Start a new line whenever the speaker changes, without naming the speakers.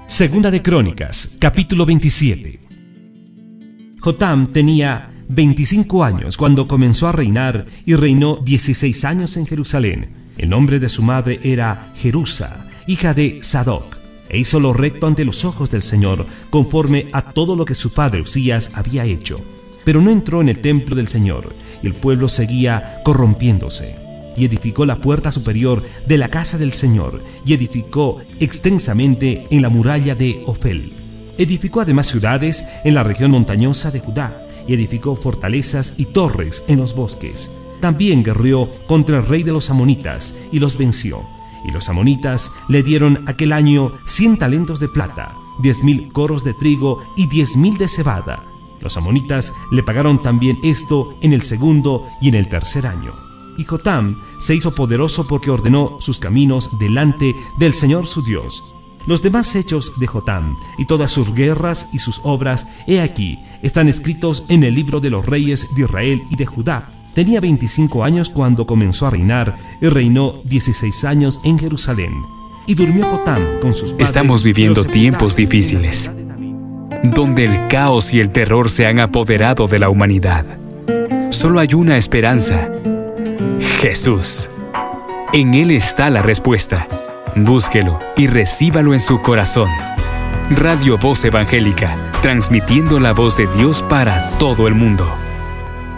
Segunda de Crónicas, capítulo 27. Jotam tenía 25 años cuando comenzó a reinar y reinó 16 años en Jerusalén. El nombre de su madre era Jerusa, hija de Sadoc, e hizo lo recto ante los ojos del Señor, conforme a todo lo que su padre Usías había hecho. Pero no entró en el templo del Señor, y el pueblo seguía corrompiéndose. Y edificó la puerta superior de la casa del Señor, y edificó extensamente en la muralla de Ofel. Edificó además ciudades en la región montañosa de Judá, y edificó fortalezas y torres en los bosques. También guerreó contra el rey de los amonitas, y los venció. Y los amonitas le dieron aquel año 100 talentos de plata, 10,000 coros de trigo y 10,000 de cebada. Los amonitas le pagaron también esto en el segundo y en el tercer año. Y Jotam se hizo poderoso porque ordenó sus caminos delante del Señor su Dios. Los demás hechos de Jotam y todas sus guerras y sus obras, he aquí, están escritos en el libro de los reyes de Israel y de Judá. Tenía 25 años cuando comenzó a reinar y reinó 16 años en Jerusalén. Y durmió Jotam con sus padres.
Estamos viviendo tiempos difíciles, donde el caos y el terror se han apoderado de la humanidad. Solo hay una esperanza: Jesús. En Él está la respuesta. Búsquelo y recíbalo en su corazón. Radio Voz Evangélica, transmitiendo la voz de Dios para todo el mundo.